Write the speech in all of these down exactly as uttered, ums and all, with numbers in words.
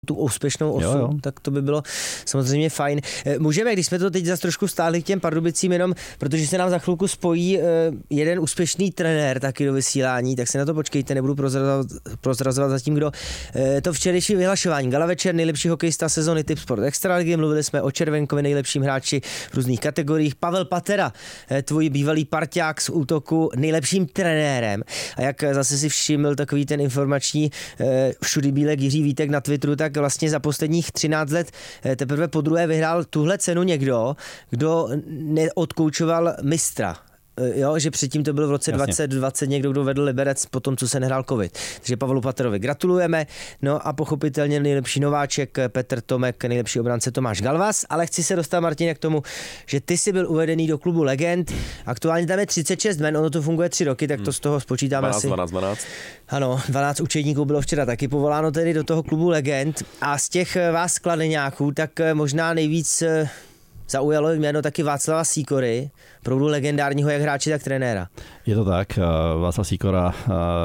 tu úspěšnou osu, jo, jo. tak to by bylo samozřejmě fajn. Můžeme, když jsme to teď zase trošku stáhli k těm Pardubicím, jenom protože se nám za chvilku spojí jeden úspěšný trenér taky do vysílání, tak se na to počkejte, nebudu prozrazovat, prozrazovat zatím, kdo. To včerejší vyhlašování. Gala večer, nejlepší hokejista sezony Tip Sport Extraligy, mluvili jsme o Červenkovi, nejlepším hráči v různých kategoriích. Pavel Patera, tvůj bývalý parťák z útoku, nejlepším trenérem. A jak zase si všiml takový ten informační všudy bílek Jiří Vítek na Twitteru, tak vlastně za posledních třináct let teprve podruhé vyhrál tuhle cenu někdo, kdo neodkoučoval mistra. Jo, že předtím to bylo v roce dvacet dvacet někdo, kdo vedl Liberec po tom, co se nehrál covid. Takže Pavlu Paterovi gratulujeme. No a pochopitelně nejlepší nováček Petr Tomek, nejlepší obránce Tomáš Galvas, ale chci se dostat, Martine, k tomu, že ty jsi byl uvedený do klubu legend. Aktuálně tam je třicet šest men, ono to funguje tři roky, tak to z toho spočítáme dvanáct, asi. dvanáct, dvanáct. Ano, dvanáct učedníků bylo včera taky povoláno tedy do toho klubu legend a z těch vás kladeňáků tak možná nejvíc zaujalo jméno taky Václava Sýkory, opravdu legendárního jak hráče, tak trenéra. Je to tak, Václav Sýkora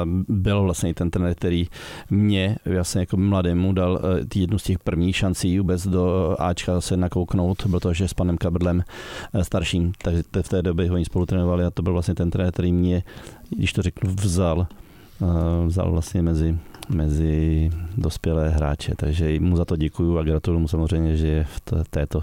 byl vlastně ten trenér, který mě vlastně jako mladému dal jednu z těch prvních šancí vůbec do Ačka se nakouknout, protože s panem Kabrdlem starším, takže v té době oni spolu trénovali a to byl vlastně ten trenér, který mě, když to řeknu, vzal, vzal vlastně mezi, mezi dospělé hráče, takže mu za to děkuju a gratuluju mu samozřejmě, že je v této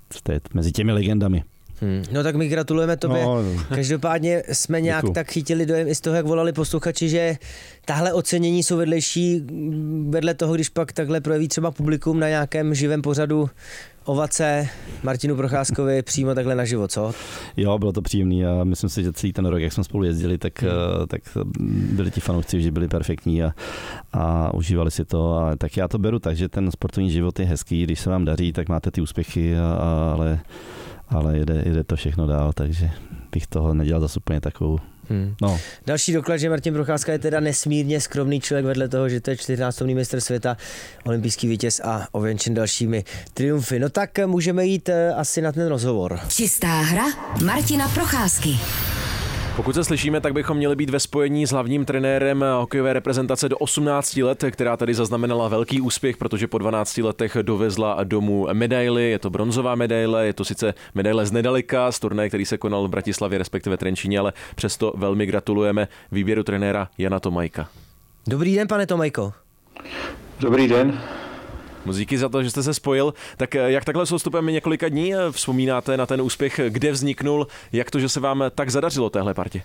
mezi těmi legendami. Hmm. No tak my gratulujeme tobě. No, Každopádně jsme nějak Děkuju. tak chytili dojem i z toho, jak volali posluchači, že tahle ocenění jsou vedlejší vedle toho, když pak takhle projeví třeba publikum na nějakém živém pořadu ovace Martinu Procházkovi přímo takhle naživo, co? Jo, bylo to příjemný a myslím si, že celý ten rok, jak jsme spolu jezdili, tak, hmm. tak byli ti fanoušci, že byli perfektní a, a užívali si to. A tak já to beru tak, že ten sportovní život je hezký, když se vám daří, tak máte ty úspěchy, a, a, ale, ale jede, jede to všechno dál, takže bych toho nedělal zase úplně takovou. Hmm. No. Další doklad, že Martin Procházka je teda nesmírně skromný člověk vedle toho, že to je čtyřnásobný mistr světa, olympijský vítěz a ověnčen dalšími triumfy. No tak můžeme jít asi na ten rozhovor. Čistá hra Martina Procházky. Pokud se slyšíme, tak bychom měli být ve spojení s hlavním trenérem hokejové reprezentace do osmnácti let, která tady zaznamenala velký úspěch, protože po dvanácti letech dovezla domů medaili. Je to bronzová medaile, je to sice medaile z nedaleka, z turnaje, který se konal v Bratislavě, respektive Trenčíně, ale přesto velmi gratulujeme výběru trenéra Jana Tomajka. Dobrý den, pane Tomajko. Dobrý den. Moc díky za to, že jste se spojil. Tak jak takhle s odstupem několika dní vzpomínáte na ten úspěch, kde vzniknul, jak to, že se vám tak zadařilo téhle partě?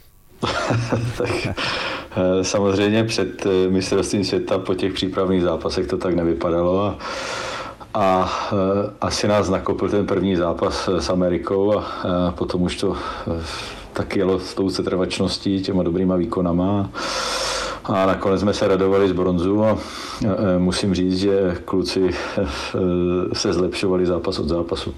Tak samozřejmě před mistrovstvím světa po těch přípravných zápasech to tak nevypadalo a, a asi nás nakopl ten první zápas s Amerikou a, a potom už to tak jelo s tou setrvačností, těma dobrýma výkonama. A nakonec jsme se radovali z bronzu a musím říct, že kluci se zlepšovali zápas od zápasu.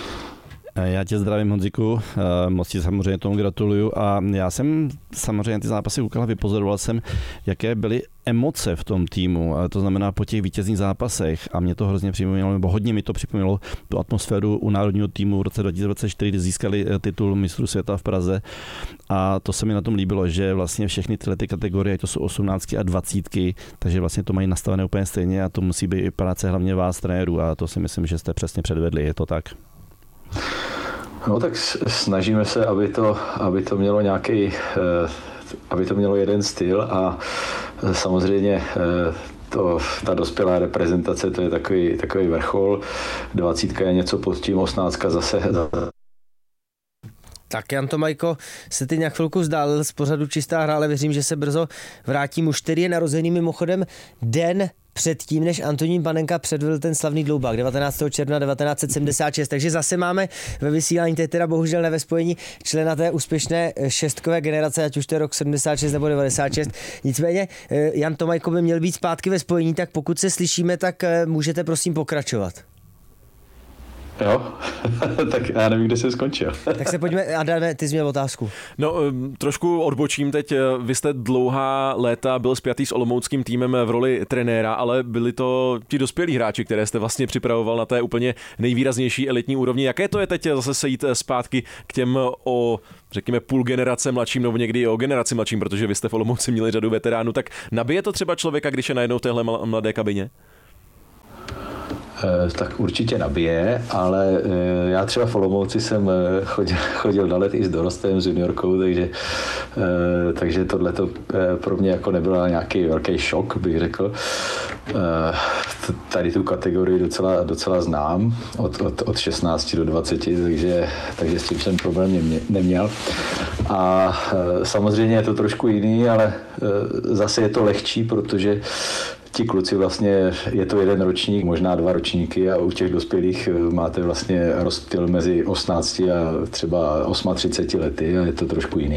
Já tě zdravím, Honziku, moc ti samozřejmě tomu gratuluju a já jsem samozřejmě ty zápasy koukal a vypozoroval jsem, jaké byly emoce v tom týmu, to znamená po těch vítězných zápasech a mě to hrozně připomnělo, nebo hodně mi to připomnělo tu atmosféru u národního týmu v roce dva tisíce dvacet čtyři, kdy získali titul mistrů světa v Praze a to se mi na tom líbilo, že vlastně všechny tyhle ty kategorie, to jsou osmnáctky a dvacítky, takže vlastně to mají nastavené úplně stejně a to musí být i práce hlavně vás trenérů a to si myslím, že jste přesně předvedli, je to tak? No tak snažíme se, aby to, aby to mělo nějaký, aby to mělo jeden styl a samozřejmě to, ta dospělá reprezentace, to je takový, takový vrchol, dvacítka je něco pod tím, osmnáctka zase. Tak Jan Tomajko se teď na chvilku vzdál z pořadu Čistá hra, ale věřím, že se brzo vrátí muž, který je narozený mimochodem den předtím, než Antonín Panenka předvedl ten slavný dloubák devatenáctého června devatenáct set sedmdesát šest. Takže zase máme ve vysílání, teď teda bohužel ne ve spojení, člena té úspěšné šestkové generace, ať už to je rok sedmdesát šest nebo devadesát šest. Nicméně Jan Tomajko by měl být zpátky ve spojení, tak pokud se slyšíme, tak můžete prosím pokračovat. Jo, tak já nevím, kde jsem skončil. Tak se pojďme, Adame, ty jsi měl otázku. No, trošku odbočím teď. Vy jste dlouhá léta byl spjatý s olomouckým týmem v roli trenéra, ale byli to ti dospělí hráči, které jste vlastně připravoval na té úplně nejvýraznější elitní úrovni. Jaké to je teď zase sejít zpátky k těm o, řekněme, půl generace mladším, nebo někdy i o generaci mladším, protože vy jste v Olomouci měli řadu veteránů, tak nabije to třeba člověka, když je najednou v téhle mladé kabině? tak určitě nabije, ale já třeba v Olomouci jsem chodil, chodil na let i s dorostem, s juniorkou, takže, takže tohle to pro mě jako nebyl nějaký velký šok, bych řekl. Tady tu kategorii docela, docela znám od, od, od šestnácti do dvaceti, takže, takže s tím jsem problém neměl. A samozřejmě je to trošku jiný, ale zase je to lehčí, protože ti kluci vlastně, je to jeden ročník, možná dva ročníky a u těch dospělých máte vlastně rozptyl mezi osmnácti a třeba třiceti osmi lety a je to trošku jiný.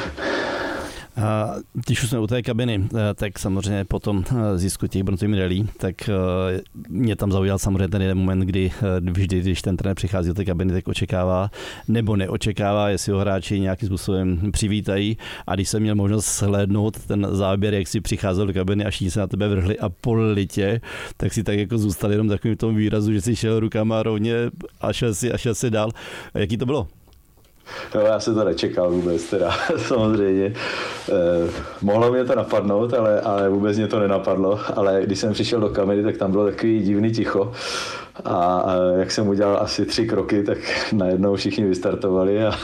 A když už jsme u té kabiny, tak samozřejmě po tom zisku těch bronzových medailí, tak mě tam zaujal samozřejmě ten jeden moment, kdy vždy, když ten trenér přichází do té kabiny, tak očekává nebo neočekává, jestli ho hráči nějakým způsobem přivítají. A když jsem měl možnost shlédnout ten záběr, jak si přicházel do kabiny a všichni se na tebe vrhli a polili tě, tak si tak jako zůstal jenom takovým tomu výrazu, že si šel rukama rovně a šel si, a šel si dál. A jaký to bylo? No, já se to nečekal vůbec, teda samozřejmě. Eh, mohlo mě to napadnout, ale, ale vůbec mě to nenapadlo. Ale když jsem přišel do kamery, tak tam bylo takový divný ticho. A, a jak jsem udělal asi tři kroky, tak najednou všichni vystartovali a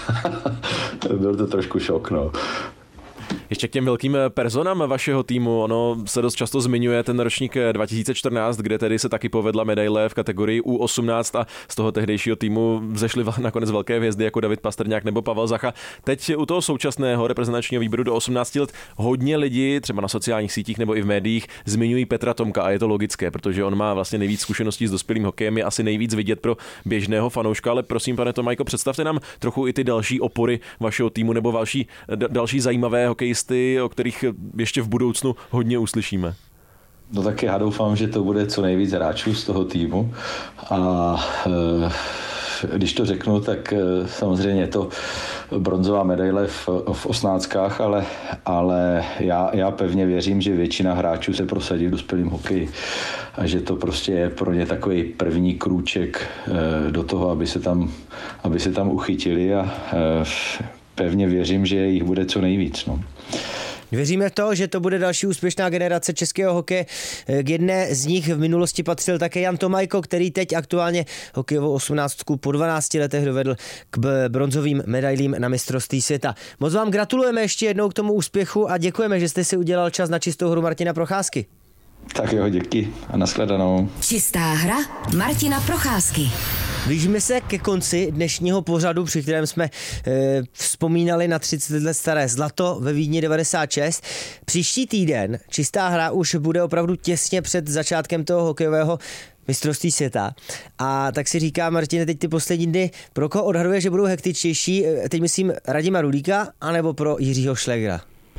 byl to trošku šok. No. Ještě k těm velkým personám vašeho týmu, ono se dost často zmiňuje ten ročník dva tisíce čtrnáct, kde tedy se taky povedla medaile v kategorii U osmnáct a z toho tehdejšího týmu vzešly nakonec velké hvězdy jako David Pastrňák nebo Pavel Zacha. Teď u toho současného reprezentačního výběru do osmnácti let hodně lidí, třeba na sociálních sítích nebo i v médiích, zmiňují Petra Tomka a je to logické, protože on má vlastně nejvíc zkušeností s dospělým hokejem, je asi nejvíc vidět pro běžného fanouška, ale prosím, pane Tomajko, představte nám trochu i ty další opory vašeho týmu nebo další, další zajímavé hokejisty, o kterých ještě v budoucnu hodně uslyšíme. No tak já doufám, že to bude co nejvíc hráčů z toho týmu a e, když to řeknu, tak e, samozřejmě je to bronzová medaile v, v osmnáctkách, ale, ale já, já pevně věřím, že většina hráčů se prosadí v dospělém hokeji a že to prostě je pro ně takový první krůček e, do toho, aby se tam, aby se tam uchytili a e, pevně věřím, že jich bude co nejvíc. No. Věříme v to, že to bude další úspěšná generace českého hokeje. K jedné z nich v minulosti patřil také Jan Tomajko, který teď aktuálně hokejovou osmnáctku po dvanácti letech dovedl k bronzovým medailím na mistrovství světa. Moc vám gratulujeme ještě jednou k tomu úspěchu a děkujeme, že jste si udělal čas na čistou hru Martina Procházky. Tak jo, díky a nashledanou. Čistá hra Martina Procházky. Blížíme se ke konci dnešního pořadu, při kterém jsme e, vzpomínali na třicet let staré zlato ve Vídni devadesát šest. Příští týden čistá hra už bude opravdu těsně před začátkem toho hokejového mistrovství světa. A tak si říká, Martine, teď ty poslední dny, pro koho odhaduje, že budou hektičtější? Teď myslím Radima Rulíka, anebo pro Jiřího Šlegra?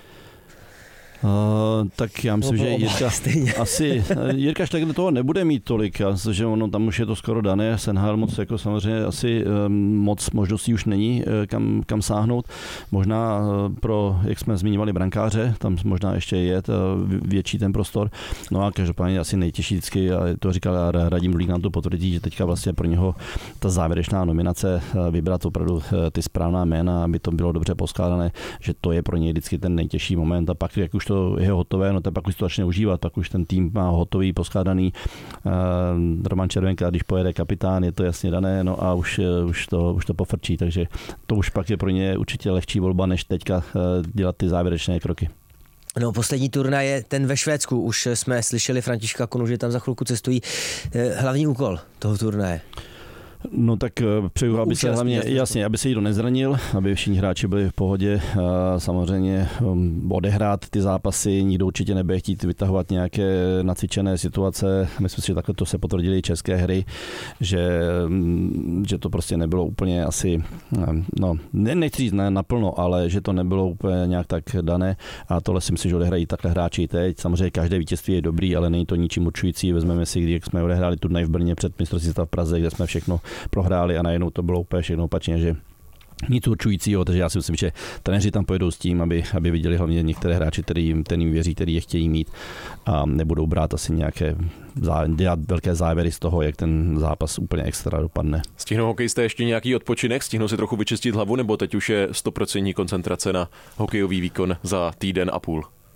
Uh, tak já myslím, že Jirka, asi, Jirka Štegr toho nebude mít tolik, že ono tam už je to skoro dané, Senhal moc jako samozřejmě asi um, moc možností už není, kam, kam sáhnout. Možná uh, pro, jak jsme zmiňovali, brankáře, tam možná ještě je uh, větší ten prostor. No a každopádně asi nejtěžší vždycky, a to říkal Radim Rulík, nám to potvrdí, že teďka vlastně pro něho ta závěrečná nominace uh, vybrat opravdu uh, ty správná jména, aby to bylo dobře poskládané, že to je pro něj vždycky ten nejtěžší moment a pak, jak už to je hotové, no tak pak už to začne užívat, pak už ten tým má hotový, poskládaný. Uh, Roman Červenka, když pojede kapitán, je to jasně dané, no a už, už, to, už to pofrčí, takže to už pak je pro ně určitě lehčí volba, než teďka uh, dělat ty závěrečné kroky. No, poslední turnaj je ten ve Švédsku. Už jsme slyšeli Františka Konu, že tam za chvilku cestují. Hlavní úkol toho turnaje. No tak přeju, aby se hlavně, jasně, aby se nikdo nezranil, aby všichni hráči byli v pohodě. Samozřejmě odehrát ty zápasy, nikdo určitě nebude chtít vytahovat nějaké nacvičené situace. Myslím si, že takhle to se potvrdili české hry, že, že to prostě nebylo úplně asi, no nechci říct naplno, ale že to nebylo úplně nějak tak dané a tohle si myslím, že odehrají takhle hráči teď. Samozřejmě každé vítězství je dobrý, ale není to ničím určující. Vezmeme si, když jsme odehráli turnaj v Brně před mistrovství světa v Praze, kde jsme všechno prohráli a najednou to bylo úplně všechno opačně, že nic určujícího, takže já si myslím, že trenéři tam pojedou s tím, aby, aby viděli hlavně některé hráči, který jim, který jim věří, který je chtějí mít a nebudou brát asi nějaké, dělat velké závěry z toho, jak ten zápas úplně extra dopadne. Stihnou hokejisté ještě nějaký odpočinek? Stihnou si trochu vyčistit hlavu, nebo teď už je stoprocentní koncentrace na hokejový výkon za týden a půl?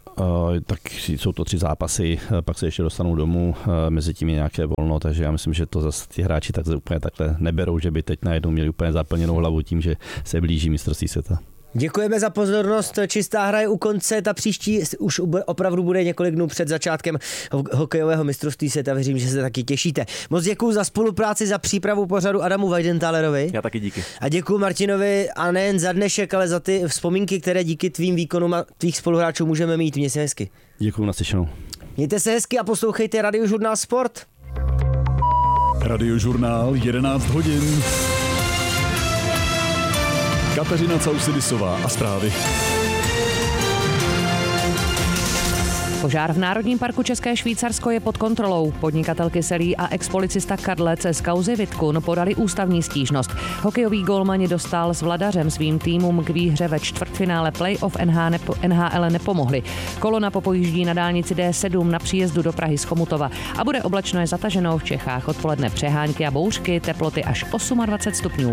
Tak jsou to tři zápasy, pak se ještě dostanou domů, mezi tím je nějaké volno, takže já myslím, že to zase ti hráči tak úplně takhle neberou, že by teď najednou měli úplně zaplněnou hlavu tím, že se blíží mistrovství světa. Děkujeme za pozornost. Čistá hra je u konce, ta příští už opravdu bude několik dnů před začátkem hokejového mistrovství světa. Věřím, že se taky těšíte. Moc děkuji za spolupráci, za přípravu pořadu Adamu Weidentalerovi. Já taky díky. A děkuji Martinovi a nejen za dnešek, ale za ty vzpomínky, které díky tvým výkonům a tvých spoluhráčů můžeme mít. Měj se hezky. Děkuji, naslyšenou. Mějte se hezky a poslouchejte Radiožurnál Sport. Radiožurnál jedenáct hodin. Kateřina Causidisová a zprávy. Požár v Národním parku České Švýcarsko je pod kontrolou. Podnikatel Kyselý a expolicista Kadlec z kauzy Vitkun podali ústavní stížnost. Hokejový gólmani dostal s Vladařem svým týmům k výhře ve čtvrtfinále playoff N H L nepomohli. Kolona popojíždí na dálnici D sedm na příjezdu do Prahy z Chomutova a bude oblačno je zataženo v Čechách. Odpoledne přehánky a bouřky, teploty až dvacet osm stupňů.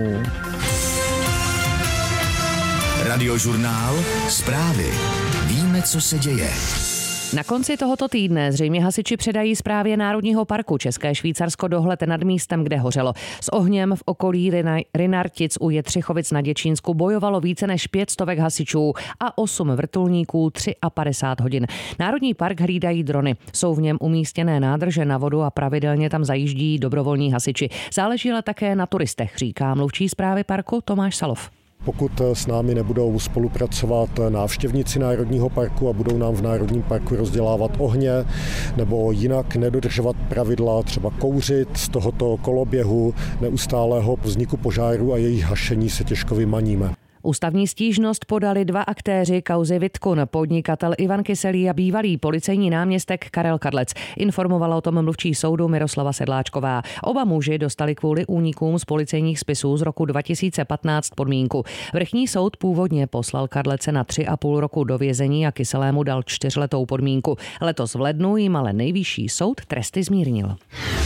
Radiožurnál Zprávy. Víme, co se děje. Na konci tohoto týdne zřejmě hasiči předají správě Národního parku České Švýcarsko dohled nad místem, kde hořelo. S ohněm v okolí Rynartic u Jetřichovic na Děčínsku bojovalo více než pět stovek hasičů a osm vrtulníků padesát tři hodin. Národní park hlídají drony. Jsou v něm umístěné nádrže na vodu a pravidelně tam zajíždí dobrovolní hasiči. Záleží ale také na turistech, říká mluvčí správy parku Tomáš Salov. Pokud s námi nebudou spolupracovat návštěvníci Národního parku a budou nám v Národním parku rozdělávat ohně nebo jinak nedodržovat pravidla, třeba kouřit z tohoto koloběhu neustálého vzniku požáru a jejich hašení, se těžko vymaníme. Ústavní stížnost podali dva aktéři kauzy Vitkun, podnikatel Ivan Kyselý a bývalý policejní náměstek Karel Kadlec. Informovala o tom mluvčí soudu Miroslava Sedláčková. Oba muži dostali kvůli únikům z policejních spisů z roku dva tisíce patnáct podmínku. Vrchní soud původně poslal Kadlece na tři a půl roku do vězení a Kyselému dal čtyřletou podmínku. Letos v lednu jim ale nejvyšší soud tresty zmírnil.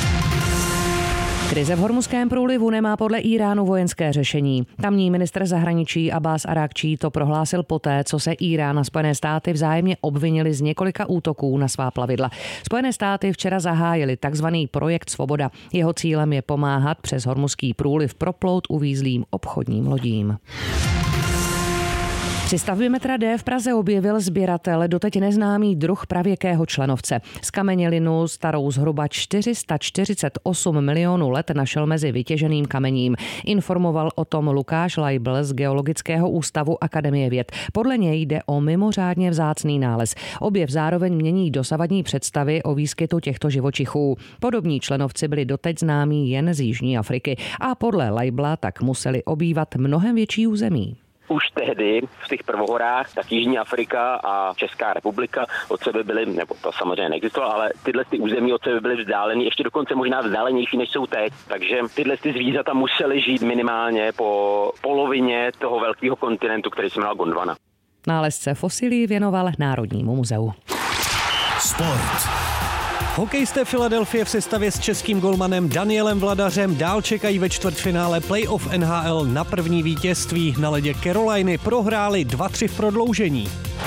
Krize v Hormuzském průlivu nemá podle Íránu vojenské řešení. Tamní ministr zahraničí Abbas Arákčí to prohlásil poté, co se Írán a Spojené státy vzájemně obvinili z několika útoků na svá plavidla. Spojené státy včera zahájili takzvaný projekt Svoboda. Jeho cílem je pomáhat přes Hormuzský průliv proplout uvízlým obchodním lodím. Při stavbě metra D v Praze objevil sběratel doteď neznámý druh pravěkého členovce. Zkamenělinu starou zhruba čtyři sta čtyřicet osm milionů let našel mezi vytěženým kamením. Informoval o tom Lukáš Leibl z Geologického ústavu Akademie věd. Podle něj jde o mimořádně vzácný nález. Objev zároveň mění dosavadní představy o výskytu těchto živočichů. Podobní členovci byli doteď známí jen z Jižní Afriky a podle Leibla tak museli obývat mnohem větší území. Už tehdy v těch prvohorách, tak Jižní Afrika a Česká republika od sebe byly, nebo to samozřejmě neexistovalo, ale tyhle ty území od sebe byly vzdálené, ještě dokonce možná vzdálenější, než jsou teď. Takže tyhle ty zvířata musely žít minimálně po polovině toho velkého kontinentu, který se jmenoval Gondwana. Nálezce fosilí věnoval Národnímu muzeu. Sport. Hokejisté Philadelphie v sestavě s českým golmanem Danielem Vladařem dál čekají ve čtvrtfinále playoff N H L na první vítězství. Na ledě Caroliny prohráli dva tři v prodloužení.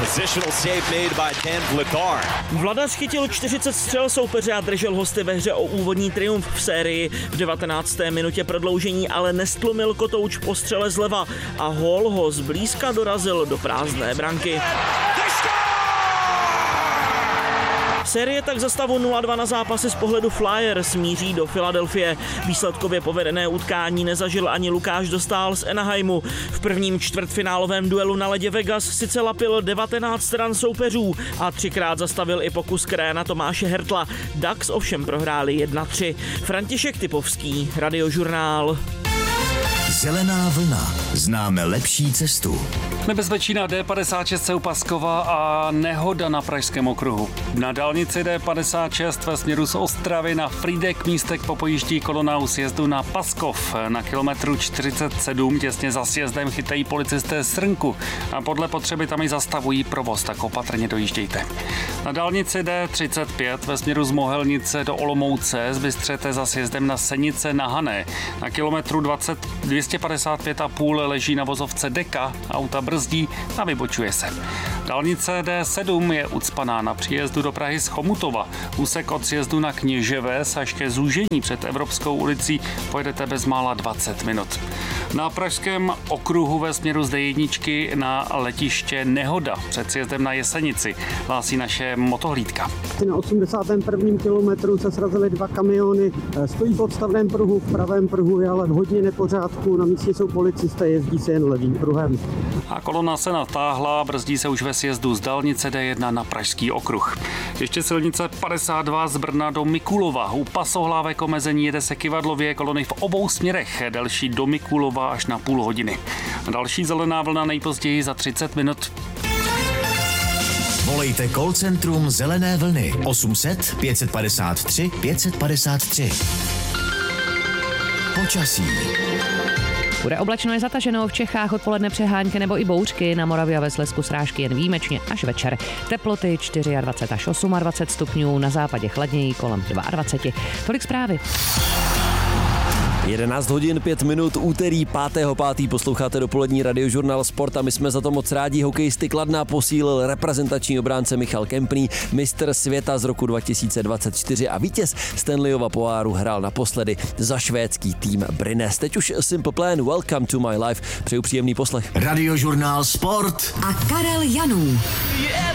Vladař chytil čtyřicet střel soupeře a držel hosty ve hře o úvodní triumf v sérii. V devatenácté minutě prodloužení ale nestlumil kotouč po střele zleva a hól ho zblízka dorazil do prázdné branky. Série tak za stavu nula dva na zápasy z pohledu Flyers míří do Filadelfie. Výsledkově povedené utkání nezažil ani Lukáš Dostál z Anaheimu. V prvním čtvrtfinálovém duelu na ledě Vegas sice lapil devatenáct stran soupeřů a třikrát zastavil i pokus kréna Tomáše Hertla. Ducks ovšem prohráli jedna tři. František Typovský, Radiožurnál. Zelená vlna. Známe lepší cestu. Nebezpečí na D padesát šest u Paskova a nehoda na Pražském okruhu. Na dálnici D padesát šest ve směru z Ostravy na Frýdek místek po pojíždí kolona u sjezdu na Paskov. Na kilometru čtyřicet sedm těsně za sjezdem chytají policisté srnku a podle potřeby tam i zastavují provoz, tak opatrně dojíždějte. Na dálnici D třicet pět ve směru z Mohelnice do Olomouce zbystřete za sjezdem na Senice na Hané. Na kilometru dvacet, dvě stě padesát pět a půl leží na vozovce Deka, auta brzdí a vybočuje se. Dálnice D sedm je ucpaná na příjezdu do Prahy z Chomutova. Úsek od sjezdu na Kněževes až ke zúžení před Evropskou ulicí pojedete bezmála dvacet minut. Na pražském okruhu ve směru z D jedna na letiště nehoda před sjezdem na Jesenici, hlásí naše motohlídka. Na osmdesátém prvním kilometru se srazily dva kamiony, stojí v odstavném pruhu, v pravém pruhu je ale hodně nepořádku, na místě jsou policisté, jezdí se jen levým pruhem. A kolona se natáhla, brzdí se už ve sjezdu z dálnice D jedna na pražský okruh. Ještě silnice padesát dva z Brna do Mikulova. U pasohlávek omezení jede se kyvadlově, kolony v obou směrech, delší do Mikulova až na půl hodiny. Další zelená vlna nejpozději za třicet minut. Volejte call centrum Zelené vlny osm set pět padesát tři pět padesát tři. Počasí. Bude oblačno, je zataženo, v Čechách odpoledne přehánky nebo i bouřky, na Moravě a ve Slezsku srážky jen výjimečně až večer. Teploty dvacet čtyři až dvacet osm stupňů, na západě chladněji kolem dvacet dva. Tolik zprávy. jedenáct hodin pět minut, úterý pátého pátého posloucháte dopolední radiožurnál Sport a my jsme za to moc rádi. Hokejisty Kladna posílil reprezentační obránce Michal Kempný, mistr světa z roku dva tisíce dvacet čtyři a vítěz Stanleyova poháru hrál naposledy za švédský tým Brynäs. Teď už Simple Plan, Welcome to my life. Přeju příjemný poslech. Radiožurnál Sport a Karel Janů.